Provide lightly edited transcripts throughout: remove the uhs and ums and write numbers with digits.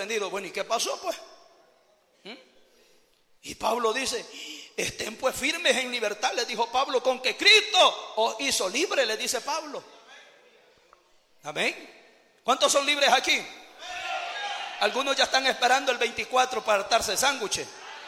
sorprendidos. Bueno, ¿y qué pasó pues? Y Pablo dice: estén pues firmes en libertad, les dijo Pablo, con que Cristo os hizo libre, le dice Pablo. Amén. ¿Cuántos son libres aquí? Algunos ya están esperando el 24 para hartarse sándwiches.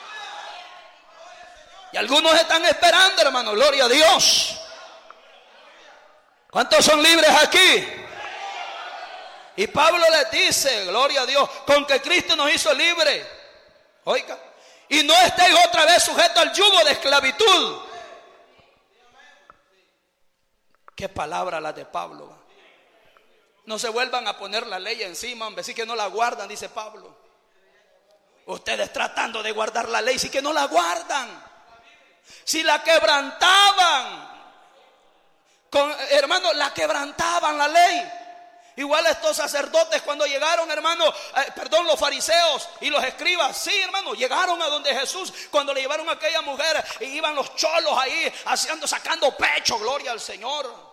Y algunos están esperando, hermano, gloria a Dios. ¿Cuántos son libres aquí? Y Pablo les dice, gloria a Dios, con que Cristo nos hizo libre. Oiga, y no estéis otra vez sujetos al yugo de esclavitud. Qué palabra la de Pablo. No se vuelvan a poner la ley encima, hombre, sí que no la guardan, dice Pablo. Ustedes tratando de guardar la ley, sí que no la guardan. Si la quebrantaban, hermano, la quebrantaban la ley. Igual estos sacerdotes cuando llegaron, hermano, los fariseos y los escribas, sí, hermano, llegaron a donde Jesús, cuando le llevaron a aquella mujer, y iban los cholos ahí sacando pecho, gloria al Señor.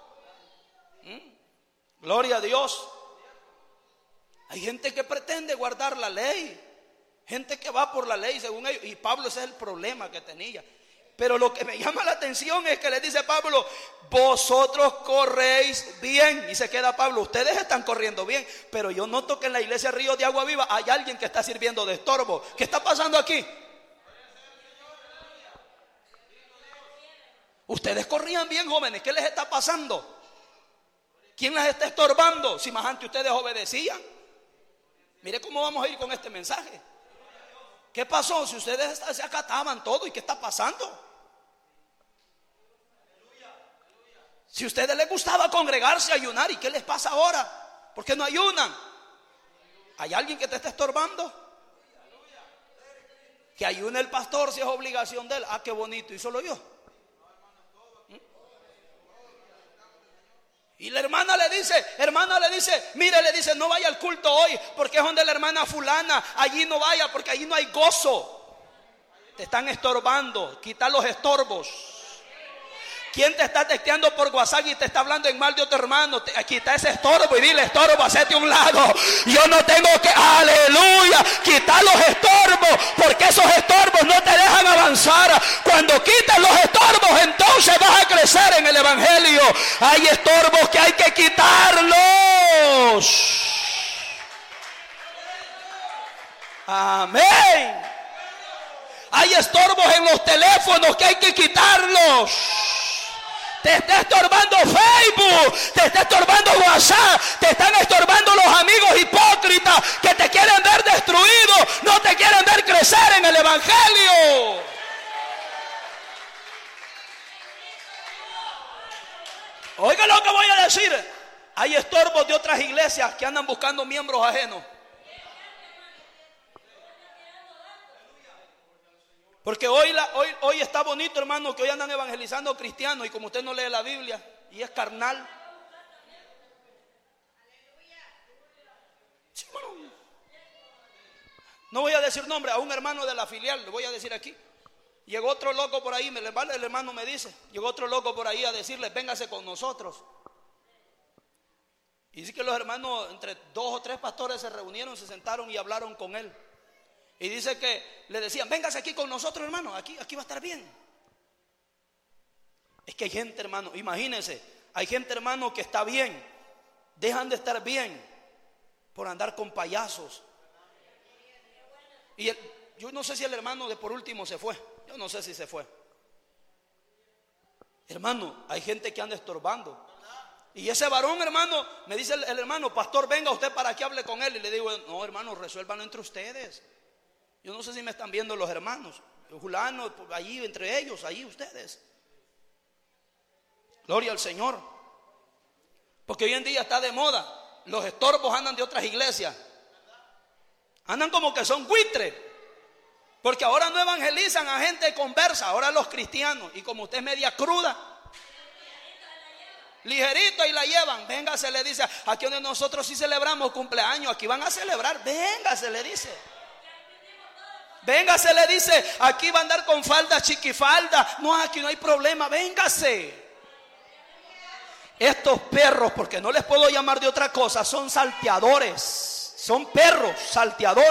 Gloria a Dios. Hay gente que pretende guardar la ley, gente que va por la ley según ellos, y Pablo, ese es el problema que tenía. Pero lo que me llama la atención es que le dice Pablo: vosotros corréis bien. Y se queda Pablo: ustedes están corriendo bien, pero yo noto que en la iglesia Río de Agua Viva hay alguien que está sirviendo de estorbo. ¿Qué está pasando aquí? Ustedes corrían bien, jóvenes. ¿Qué les está pasando? ¿Quién las está estorbando? Si más antes ustedes obedecían. Mire cómo vamos a ir con este mensaje. ¿Qué pasó? Si ustedes se acataban todo, ¿y qué está pasando? Si a ustedes les gustaba congregarse, ayunar, ¿y qué les pasa ahora? ¿Por qué no ayunan? ¿Hay alguien que te está estorbando? Que ayune el pastor si es obligación de él. Ah, qué bonito, y solo yo. Y la hermana le dice, mire, le dice: no vaya al culto hoy, porque es donde la hermana fulana. Allí no vaya, porque allí no hay gozo. Te están estorbando. Quita los estorbos. ¿Quién te está texteando por WhatsApp y te está hablando en mal de otro hermano? Quita ese estorbo y dile: estorbo, hacete a un lado. Yo no tengo que, aleluya, quitar los estorbos, porque esos estorbos no te dejan avanzar. Cuando quites los estorbos, entonces vas a crecer en el evangelio. Hay estorbos que hay que quitarlos. Amén. Hay estorbos en los teléfonos que hay que quitarlos. Te está estorbando Facebook, te está estorbando WhatsApp, te están estorbando los amigos hipócritas que te quieren ver destruido, no te quieren ver crecer en el evangelio. Oiga lo que voy a decir. Hay estorbos de otras iglesias que andan buscando miembros ajenos. Porque hoy está bonito, hermano, que hoy andan evangelizando cristianos, y como usted no lee la Biblia y es carnal. Sí, bueno. No voy a decir nombre, a un hermano de la filial le voy a decir aquí. Llegó otro loco por ahí, el hermano me dice, llegó otro loco por ahí a decirle: véngase con nosotros. Y dice que los hermanos, entre 2 o 3 pastores, se reunieron, se sentaron y hablaron con él. Y dice que le decían: véngase aquí con nosotros, hermano, aquí va a estar bien. Es que hay gente, hermano, imagínense, hay gente, hermano, que está bien, dejan de estar bien por andar con payasos. Y yo no sé si el hermano de por último se fue, yo no sé si se fue. Hermano, hay gente que anda estorbando. Y ese varón, hermano, me dice el hermano: pastor, venga usted para que hable con él. Y le digo: no, hermano, resuélvanlo entre ustedes. Yo no sé si me están viendo los hermanos, Julano, allí entre ellos, allí ustedes. Gloria al Señor. Porque hoy en día está de moda. Los estorbos andan de otras iglesias. Andan como que son buitres. Porque ahora no evangelizan a gente conversa, ahora los cristianos. Y como usted es media cruda, ligerito, y la llevan. Venga, se le dice: aquí donde nosotros sí celebramos cumpleaños, aquí van a celebrar. Venga, se le dice. Véngase, le dice: aquí va a andar con falda, chiquifalda. No, aquí no hay problema, véngase. Estos perros, porque no les puedo llamar de otra cosa, son salteadores. Son perros salteadores.